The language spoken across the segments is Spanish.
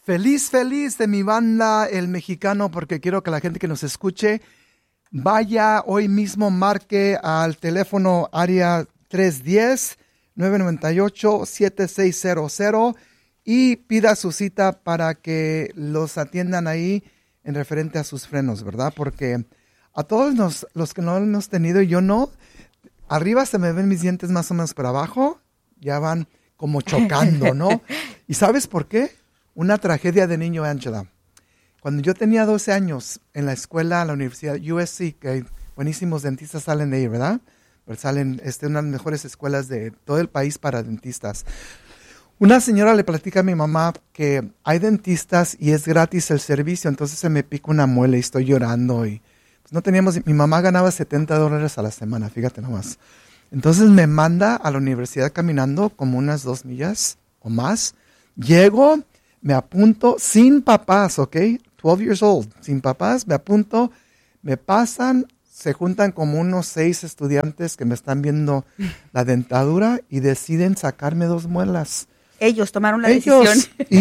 Feliz, feliz de mi banda, El Mexicano, porque quiero que la gente que nos escuche vaya hoy mismo, marque al teléfono área 310-998-7600 y pida su cita para que los atiendan ahí en referente a sus frenos, ¿verdad? Porque a todos los que no hemos tenido, yo no, arriba se me ven mis dientes más o menos, pero abajo ya van como chocando, ¿no? ¿Y sabes por qué? Una tragedia de niño, Angela. Cuando yo tenía 12 años en la escuela, la universidad USC, que buenísimos dentistas salen de ahí, ¿verdad? Pero salen una de las mejores escuelas de todo el país para dentistas. Una señora le platica a mi mamá que hay dentistas y es gratis el servicio, entonces se me pica una muela y estoy llorando. Y pues no teníamos, mi mamá ganaba $70 a la semana, fíjate nomás. Entonces me manda a la universidad caminando como unas 2 millas o más. Llego, me apunto sin papás, ¿ok? 12 years old, sin papás, me apunto, me pasan, se juntan como unos 6 estudiantes que me están viendo la dentadura y deciden sacarme 2 muelas. Ellos tomaron la decisión.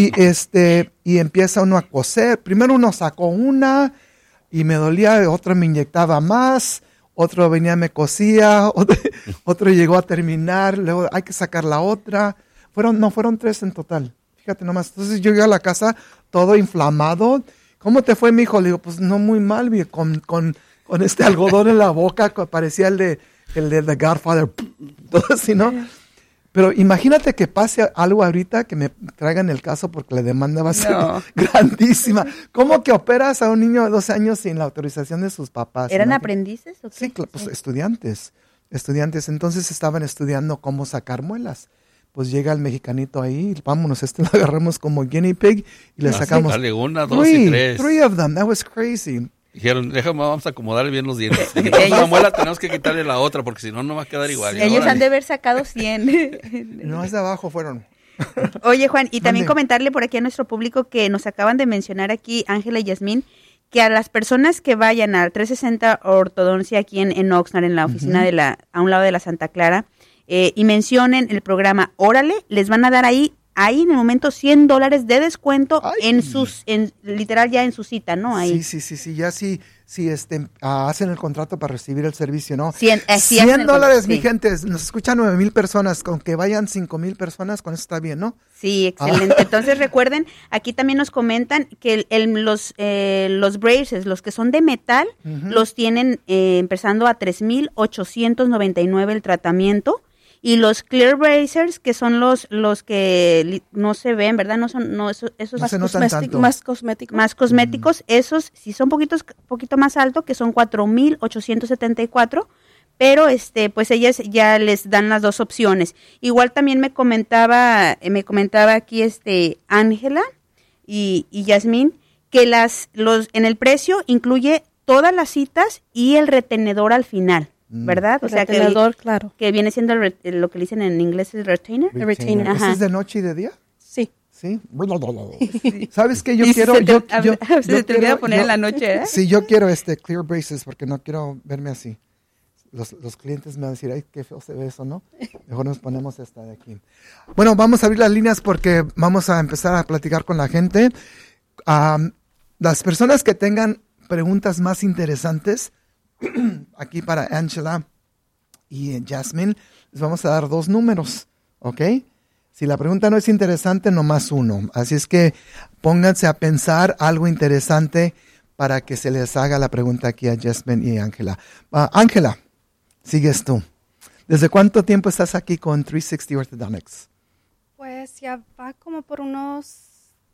Y empieza uno a coser. Primero uno sacó una y me dolía, otro me inyectaba más, otro venía, me cosía, otro llegó a terminar, luego hay que sacar la otra. Fueron 3 en total. Fíjate nomás. Entonces yo llegué a la casa todo inflamado. ¿Cómo te fue, mijo? Le digo, pues no muy mal, con este algodón en la boca, parecía el de The Godfather, todo así, ¿no? Pero imagínate que pase algo ahorita que me traigan el caso porque la demanda va a ser grandísima. ¿Cómo que operas a un niño de 12 años sin la autorización de sus papás? ¿Eran aprendices o qué? Sí, pues estudiantes. Entonces estaban estudiando cómo sacar muelas. Pues llega el mexicanito ahí, vámonos, lo agarramos como guinea pig y le sacamos. Dale 1, 2 y 3. 3 of them, that was crazy. Dijeron, vamos a acomodar bien los dientes. Si quitamos una muela, tenemos que quitarle la otra, porque si no, no va a quedar igual. Ellos han de haber sacado 100. No, es de abajo fueron. Oye, Juan, y también comentarle por aquí a nuestro público que nos acaban de mencionar aquí, Ángela y Yasmín, que a las personas que vayan al 360 Ortodoncia aquí en Oxnard, en la oficina a un lado de la Santa Clara, y mencionen el programa Órale, les van a dar ahí en el momento $100 de descuento literal ya en su cita, ¿no? Ahí. Sí, ya sí hacen el contrato para recibir el servicio, ¿no? $100, mi gente, nos escuchan 9,000 personas, con que vayan 5,000 personas, con eso está bien, ¿no? Sí, excelente. Entonces recuerden, aquí también nos comentan que los braces, los que son de metal, los tienen empezando a $3,899 el tratamiento. Y los clear bracers, que son los que no se ven, ¿verdad? Esos más cosméticos. Más cosméticos, esos sí son poquito más alto, que son $4,874, pero pues ellas ya les dan las 2 opciones. Igual también me comentaba aquí Ángela y Yasmín que en el precio incluye todas las citas y el retenedor al final. ¿Verdad? O sea, claro. Que viene siendo lo que le dicen en inglés el retainer. Retainer. ¿Ese es de noche y de día? Sí. ¿Sí? ¿Sabes qué? Yo quiero... Se te olvida poner en la noche, ¿eh? Sí, yo quiero clear braces porque no quiero verme así. Los clientes me van a decir, ay, qué feo se ve eso, ¿no? Mejor nos ponemos esta de aquí. Bueno, vamos a abrir las líneas porque vamos a empezar a platicar con la gente. Las personas que tengan preguntas más interesantes, aquí para Angela y Jasmine, les vamos a dar 2 números, ¿ok? Si la pregunta no es interesante, nomás 1. Así es que pónganse a pensar algo interesante para que se les haga la pregunta aquí a Jasmine y Angela. Angela, sigues tú. ¿Desde cuánto tiempo estás aquí con 360 Orthodontics? Pues ya va como por unos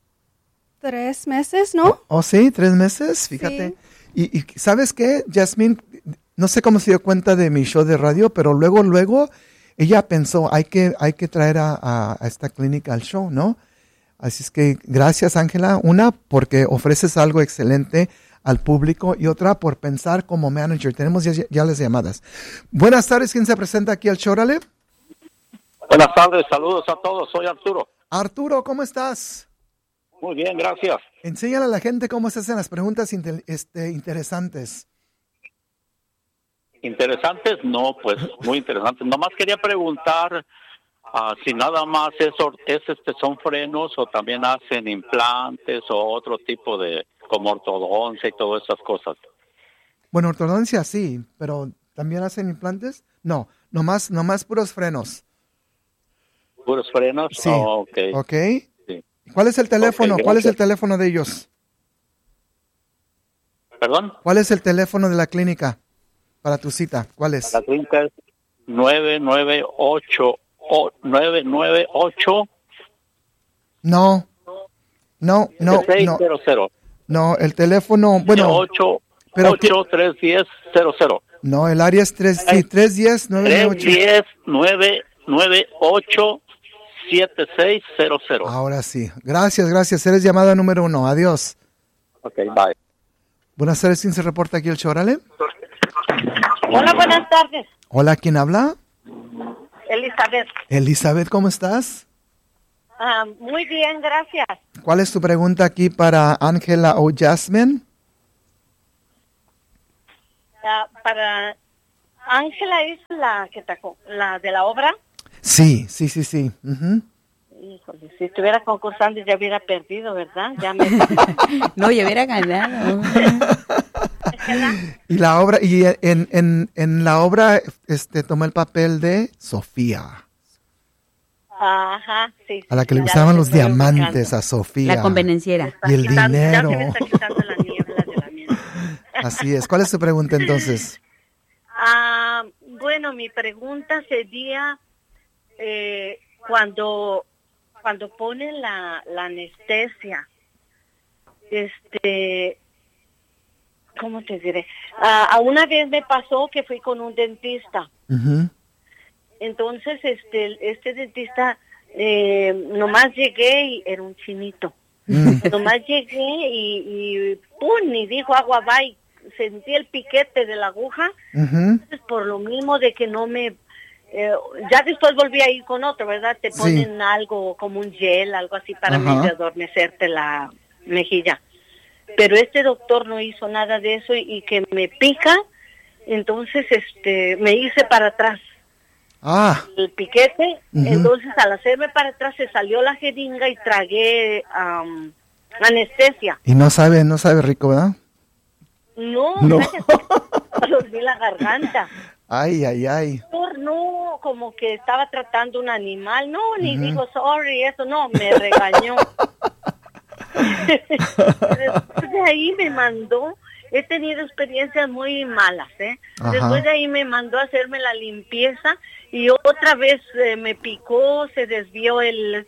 3 meses, ¿no? ¿Oh, sí? 3 meses, fíjate. Sí. Y ¿sabes qué, Jasmine? No sé cómo se dio cuenta de mi show de radio, pero luego ella pensó, hay que traer a esta clínica al show, ¿no? Así es que gracias, Ángela. Una, porque ofreces algo excelente al público, y otra, por pensar como manager. Tenemos ya las llamadas. Buenas tardes, ¿quién se presenta aquí al show? Órale. Buenas tardes, saludos a todos, soy Arturo. Arturo, ¿cómo estás? Muy bien, gracias. Enséñale a la gente cómo se hacen las preguntas interesantes. ¿Interesantes? No, pues muy interesantes. Nomás quería preguntar, si nada más son frenos o también hacen implantes o otro tipo de, como ortodoncia y todas esas cosas. Bueno, ortodoncia sí, pero ¿también hacen implantes? No, nomás puros frenos. ¿Puros frenos? Sí. Oh, ok. ¿Ok? Sí. ¿Cuál es el teléfono? Ok, ¿Cuál es el gracias. teléfono de ellos? ¿Perdón? ¿Cuál es el teléfono de la clínica para tu cita? ¿Cuál es? La clínica es 998 No, 600. no, el teléfono, bueno, 8 pero 310 00. no, el área es 310 998. 998 7600. Ahora sí, gracias, eres llamada número 1, adiós. Ok, bye. Buenas tardes, ¿quién se reporta aquí el show? Órale. Hola, buenas tardes. Hola, ¿quién habla? Elizabeth. Elizabeth, ¿cómo estás? Muy bien, gracias. ¿Cuál es tu pregunta aquí para Ángela o Jasmine? Para Ángela es la que la de la obra. Sí. Ujú. Híjole, si estuviera concursando ya hubiera perdido, ¿verdad? No, ya hubiera ganado. Y la obra, y en la obra tomó el papel de Sofía, Ajá, sí. a la que le Ya gustaban los estoy diamantes ubicando. a Sofía. La convenenciera. Y el Ya dinero. se me está quitando la niebla de la mente. Así es. ¿Cuál es tu pregunta entonces? Bueno, mi pregunta sería cuando ponen la anestesia, ¿cómo te diré? A una vez me pasó que fui con un dentista. Ujú. Entonces, este dentista, nomás llegué y era un chinito. Nomás llegué y ¡pum! Y dijo agua, va, y sentí el piquete de la aguja. Ujú. Entonces, por lo mismo de que no me... ya después volví a ir con otro, ¿verdad? Te Sí. ponen algo como un gel, algo así para Ajá. medio adormecerte la mejilla. Pero este doctor no hizo nada de eso y que me pica, entonces me hice para atrás el piquete. Ujú. Entonces al hacerme para atrás se salió la jeringa y tragué anestesia. Y no sabe rico, ¿verdad? No, No. dormí la garganta. Ay. No, como que estaba tratando un animal. No, ni digo sorry, eso no, me regañó. Después de ahí me mandó, he tenido experiencias muy malas, Ajá. Después de ahí me mandó a hacerme la limpieza y otra vez me picó, se desvió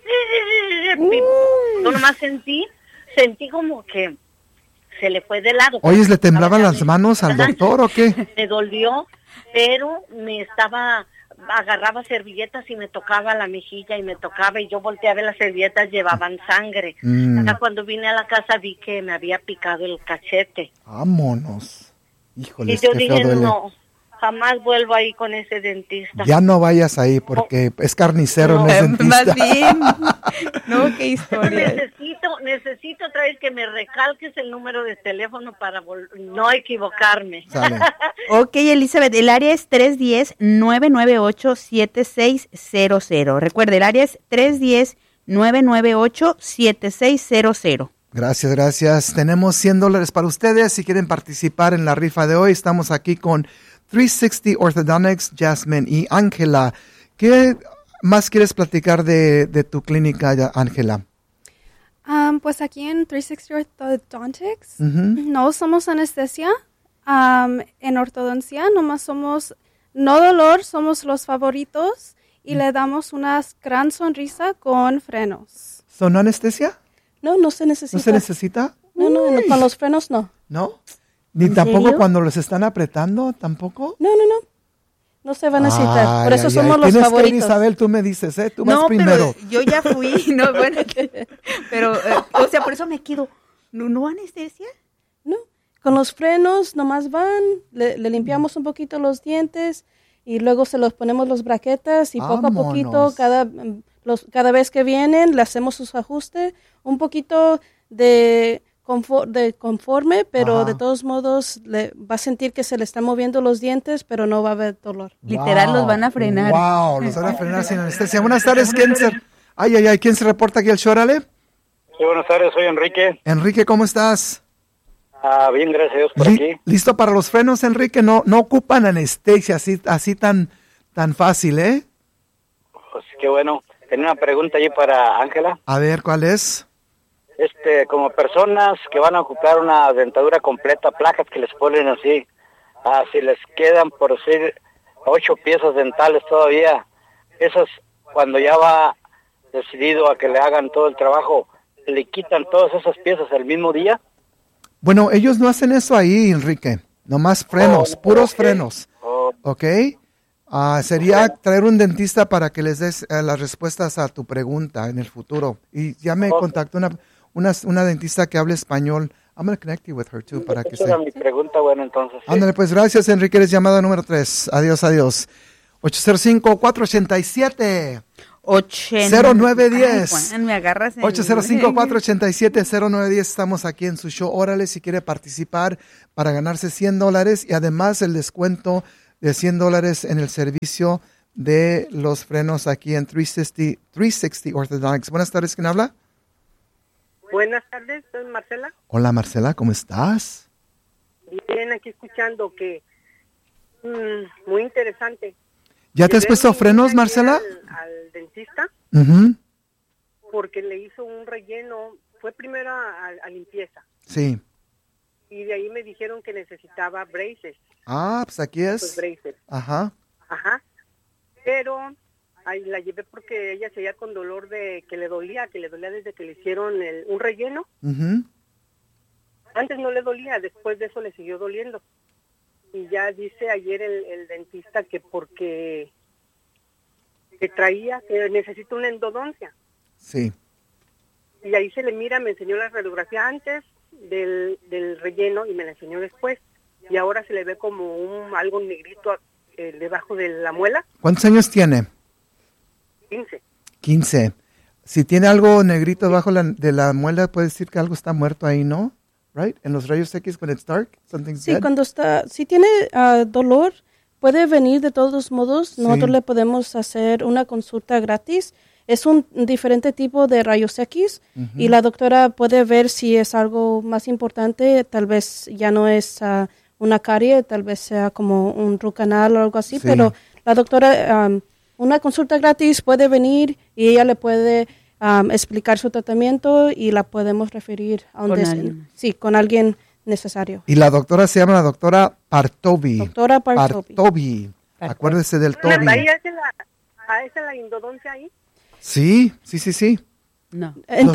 yo nomás sentí como que se le fue de lado. Oye, ¿le temblaban las manos al doctor o qué? Me dolió, pero agarraba servilletas y me tocaba la mejilla y yo volteé a ver las servilletas, llevaban sangre. Ya cuando vine a la casa vi que me había picado el cachete. Vámonos. Híjole, Y yo qué dije, feo duele. no, jamás vuelvo ahí con ese dentista. Ya no vayas ahí porque es carnicero, no es dentista. Más bien. No, qué historia. Necesito otra vez que me recalques el número de teléfono para no equivocarme. Sale. Ok, Elizabeth, el área es 310-998-7600. Recuerde, el área es 310-998-7600. Gracias. Tenemos $100 para ustedes. Si quieren participar en la rifa de hoy, estamos aquí con 360 Orthodontics, Jasmine y Ángela. ¿Qué más quieres platicar de tu clínica, Ángela? Pues aquí en 360 Orthodontics Ujú. no somos anestesia. En ortodoncia nomás somos no dolor, somos los favoritos y le damos una gran sonrisa con frenos. ¿Son anestesia? No se necesita. ¿No se necesita? No, con los frenos no. ¿No? ¿Ni ¿En tampoco serio? cuando los están apretando? ¿Tampoco? No. No se va a necesitar. Por eso Ay, somos los Tienes que ir, favoritos. Isabel, tú me dices, tú vas No, primero. pero yo ya fui, no, bueno, pero, o sea, por eso me quedo, ¿no anestesia? No, con los frenos nomás van, le limpiamos un poquito los dientes y luego se los ponemos los braquetas y poco a poquito, Vámonos. cada vez que vienen, le hacemos sus ajustes, un poquito de conforme, pero Ajá. de todos modos va a sentir que se le están moviendo los dientes, pero no va a haber dolor. Literal, los van a frenar. Wow, los van a frenar sin anestesia. Buenas tardes, ¿quién se... ¿quién se reporta aquí al show, órale? Sí, buenas tardes, soy Enrique. Enrique, ¿cómo estás? Bien, gracias a Dios por aquí. ¿Listo para los frenos, Enrique? No ocupan anestesia así tan fácil, ¿eh? Pues qué bueno. Tenía una pregunta ahí para Ángela. A ver, ¿cuál es? Como personas que van a ocupar una dentadura completa, placas que les ponen así, si les quedan, por decir, 8 piezas dentales todavía, esas, cuando ya va decidido a que le hagan todo el trabajo, ¿le quitan todas esas piezas el mismo día? Bueno, ellos no hacen eso ahí, Enrique. Nomás frenos, puros frenos. ¿Ok? Sería traer un dentista para que les des las respuestas a tu pregunta en el futuro. Y ya me contactó una dentista que habla español. I'm going to connect you with her too para que Esa era mi pregunta, bueno, entonces. Sí. Ándale, pues gracias, Enrique. Eres llamada número 3. Adiós. 805-487. 0910. Juan, me agarras en... 805-487-0910. Estamos aquí en su show. Órale, si quiere participar para ganarse $100 y además el descuento de $100 en el servicio de los frenos aquí en 360 Orthodontics. Buenas tardes, ¿quién habla? Buenas tardes, soy Marcela. Hola, Marcela, ¿cómo estás? Bien, aquí escuchando que muy interesante. ¿Ya te has puesto frenos, Marcela? Al dentista, porque le hizo un relleno, fue primero a limpieza. Sí. Y de ahí me dijeron que necesitaba braces. Pues aquí es. Pues braces. Ajá. Pero ahí la llevé porque ella seguía con dolor de que le dolía desde que le hicieron un relleno. Antes no le dolía, después de eso le siguió doliendo. Y ya dice ayer el dentista que porque que necesita una endodoncia. Sí. Y ahí se le mira, me enseñó la radiografía antes del relleno y me la enseñó después. Y ahora se le ve como algo negrito debajo de la muela. ¿Cuántos años tiene? 15. Si tiene algo negrito debajo de la muela, puede decir que algo está muerto ahí, ¿no? Right? En los rayos X, when it's dark, something's dead. Si tiene dolor, puede venir de todos modos. Nosotros le podemos hacer una consulta gratis. Es un diferente tipo de rayos X y la doctora puede ver si es algo más importante. Tal vez ya no es una carie, tal vez sea como un root canal o algo así, pero la doctora, una consulta gratis puede venir y ella le puede explicar su tratamiento y la podemos referir a con alguien necesario. Y la doctora se llama la doctora Partovi. Doctora Partovi. Acuérdese del Toby. ¿Ahí hace la endodoncia ahí? Sí. No.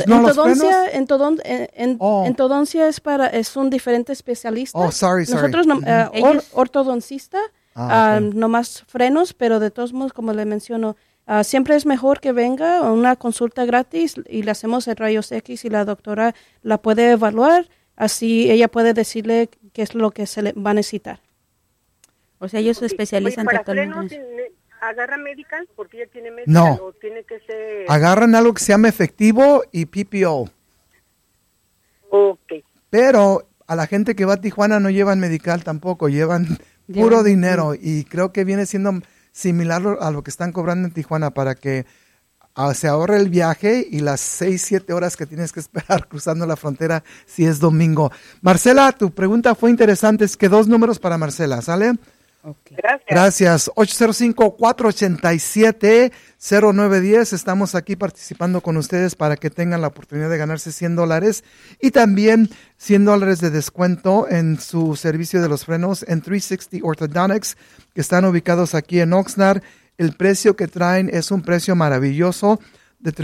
Endodoncia es un diferente especialista. Sorry. Nosotros ortodoncista, nomás frenos, pero de todos modos, como le menciono, siempre es mejor que venga a una consulta gratis y le hacemos el rayos X y la doctora la puede evaluar, así ella puede decirle qué es lo que se le va a necesitar. O sea, ellos se especializan totalmente. ¿Agarra medical? Porque ella tiene medical. No. ¿O tiene que ser... Agarran algo que se llama efectivo y PPO. Ok. Pero a la gente que va a Tijuana no llevan medical tampoco, llevan puro dinero. Y creo que viene siendo similar a lo que están cobrando en Tijuana para que se ahorre el viaje y las 6-7 horas que tienes que esperar cruzando la frontera si es domingo. Marcela, tu pregunta fue interesante. Es que 2 números para Marcela, ¿sale? Okay. Gracias. 805-487-0910. Estamos aquí participando con ustedes para que tengan la oportunidad de ganarse $100 y también $100 de descuento en su servicio de los frenos en 360 Orthodontics, que están ubicados aquí en Oxnard. El precio que traen es un precio maravilloso de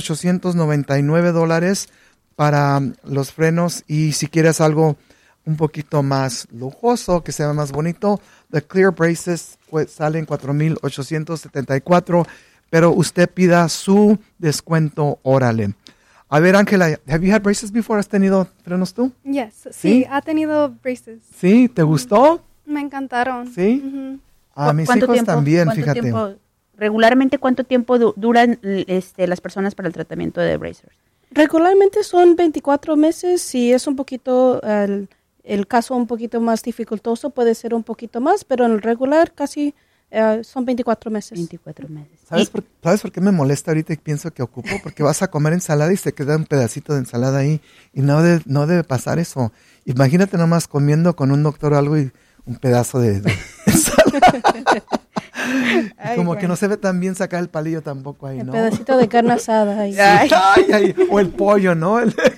$3,899 para los frenos, y si quieres algo un poquito más lujoso, que sea más bonito, The Clear Braces salen $4,874, pero usted pida su descuento, órale. A ver, Ángela, have you had braces before? ¿Has tenido frenos tú? Yes, sí, ha tenido braces. ¿Sí? ¿Te gustó? Me encantaron. ¿Sí? A mis hijos también, fíjate. Regularmente, ¿cuánto tiempo duran las personas para el tratamiento de braces? Regularmente son 24 meses. Si es un poquito, el caso un poquito más dificultoso, puede ser un poquito más, pero en el regular casi son 24 meses. 24 meses. ¿Sabes por qué me molesta ahorita y pienso que ocupo? Porque vas a comer ensalada y se queda un pedacito de ensalada ahí y no debe pasar eso. Imagínate nomás comiendo con un doctor o algo y un pedazo de ensalada. Ay, como bueno. que no se ve tan bien sacar el palillo tampoco ahí, Un ¿no? pedacito de carne asada. Ahí. Ay, o el pollo, ¿no?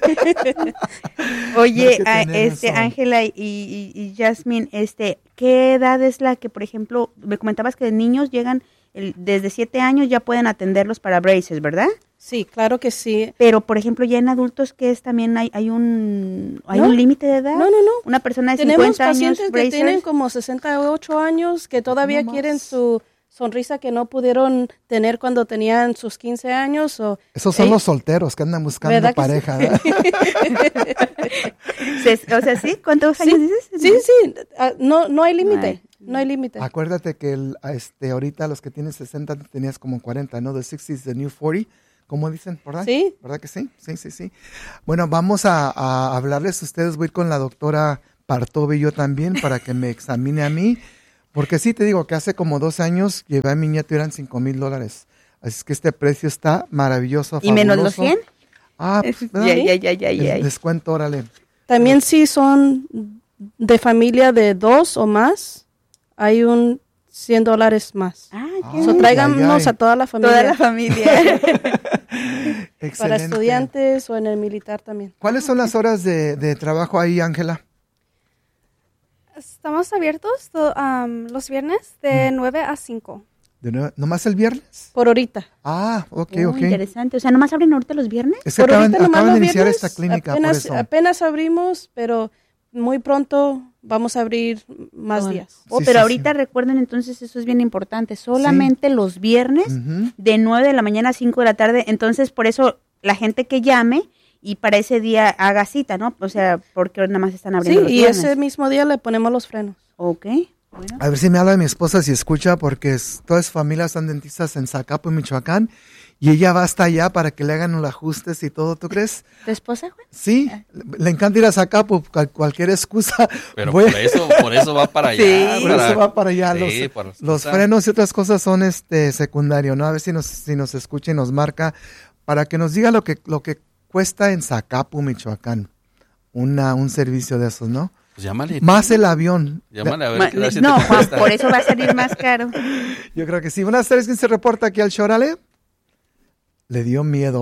Oye, No hay que tener eso. Ángela y Jasmine, ¿qué edad es la que, por ejemplo, me comentabas que de niños llegan desde 7 años ya pueden atenderlos para braces, ¿verdad? Sí, claro que sí. Pero, por ejemplo, ya en adultos, ¿qué es? También hay un límite de edad. No. Una persona de Tenemos 50 años, pacientes que bracers. tienen como 68 años que todavía No más. quieren su sonrisa que no pudieron tener cuando tenían sus 15 años. Esos son los solteros que andan buscando ¿Verdad que pareja, sí? ¿verdad? O sea, ¿sí? ¿Cuántos años dices? Sí. No hay límite. No hay límite. Acuérdate que ahorita los que tienen 60 tenías como 40, ¿no? The 60 is the new 40, como dicen, ¿verdad? Sí. ¿Verdad que sí? Sí. Bueno, vamos a hablarles a ustedes. Voy a ir con la doctora Partovi y yo también para que me examine a mí. Porque sí, te digo que hace como 2 años llevé a mi nieto y eran $5,000. Así es que este precio está maravilloso, ¿Y menos los fabuloso. 100? Pues, ¿verdad? Ya. El descuento, órale. También si son de familia de 2 o más, hay un $100 más. Qué So, tráiganos ay. a toda la familia. Toda la familia. Para Excelente. estudiantes o en el militar también. ¿Cuáles son las horas de trabajo ahí, Ángela? Estamos abiertos los viernes de 9 a 5. ¿Nomás el viernes? Por ahorita. Ah, ok. Interesante. O sea, ¿nomás abren ahorita los viernes? Es que Por ahorita nomás acaban de los iniciar viernes, esta clínica, apenas, por eso. apenas abrimos, pero muy pronto vamos a abrir más días. Sí, Pero sí, ahorita recuerden, entonces, eso es bien importante. Solamente los viernes Ujú. de 9 de la mañana a 5 de la tarde. Entonces, por eso, la gente que llame y para ese día haga cita, ¿no? O sea, porque nada más están abriendo Sí, los y viernes. ese mismo día le ponemos los frenos. Ok, bueno. A ver si me habla mi esposa si escucha, porque todas sus familias son dentistas en Zacapu, Michoacán, y ella va hasta allá para que le hagan los ajustes y todo, ¿tú crees? ¿Tu esposa, Juan? Sí, le encanta ir a Zacapu, cualquier excusa. Pero voy por eso va para allá. Sí. Por eso va para allá. Sí, Los frenos y otras cosas son secundario, ¿no? A ver si nos escucha y nos marca para que nos diga lo que cuesta en Zacapu, Michoacán. Un servicio de esos, ¿no? Pues llámale. Más el avión. Llámale a ver qué tal si No, te Juan, cuesta. por eso va a salir más caro. Yo creo que sí. Buenas tardes, ¿quién se reporta aquí al Chorale? Le dio miedo.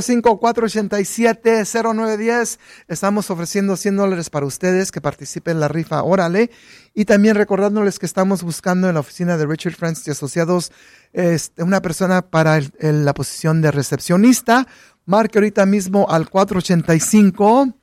805-487-0910. Estamos ofreciendo $100 para ustedes que participen en la rifa. Órale. Y también recordándoles que estamos buscando en la oficina de Richard Francis y Asociados una persona para la posición de recepcionista. Marque ahorita mismo al 485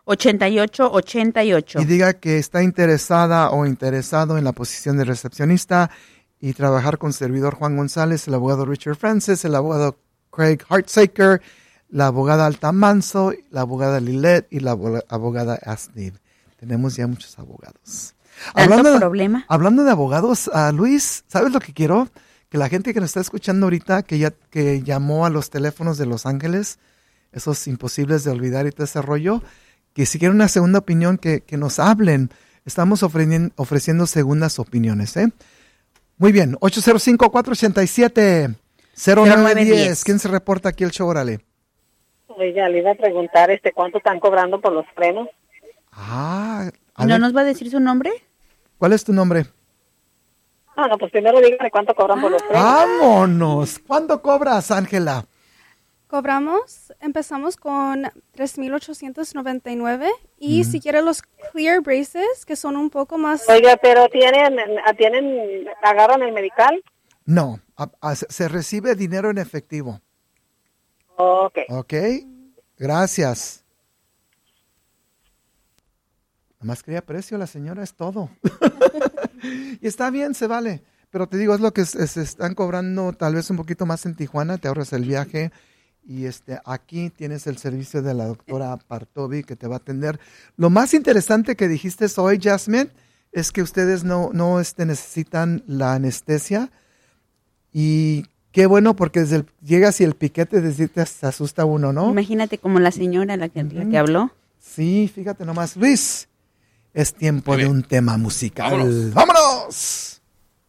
88. y diga que está interesada o interesado en la posición de recepcionista y trabajar con servidor Juan González, el abogado Richard Francis, el abogado Craig Hartsaker, la abogada Alta Manso, la abogada Lilette y la abogada Asnib. Tenemos ya muchos abogados. Problema. Hablando de abogados, Luis, ¿sabes lo que quiero? Que la gente que nos está escuchando ahorita, que llamó a los teléfonos de Los Ángeles, esos imposibles de olvidar y todo ese rollo, que si quieren una segunda opinión, que nos hablen. Estamos ofreciendo segundas opiniones, ¿eh? Muy bien, 805-487-0910. ¿Quién se reporta aquí el show? Órale. Oiga, le iba a preguntar cuánto están cobrando por los frenos. ¿No nos va a decir su nombre? ¿Cuál es tu nombre? No, pues primero dígame cuánto cobran por los frenos. ¡Vámonos! ¿Cuánto cobras, Ángela? Empezamos con $3,899 y si quiere los clear braces, que son un poco más... Oiga, pero ¿agarran el medical? No, se recibe dinero en efectivo. Ok. Ok, gracias. Nomás quería precio, la señora, es todo. Y está bien, se vale. Pero te digo, es lo que se están cobrando tal vez un poquito más en Tijuana, te ahorras el viaje. Y aquí tienes el servicio de la doctora Partovi que te va a atender. Lo más interesante que dijiste hoy, Jasmine, es que ustedes no necesitan la anestesia y qué bueno, porque llegas y el piquete se asusta uno, ¿no? Imagínate como la señora la que habló. Sí, fíjate nomás. Luis, es tiempo de un tema musical. ¡Vámonos! ¡Vámonos!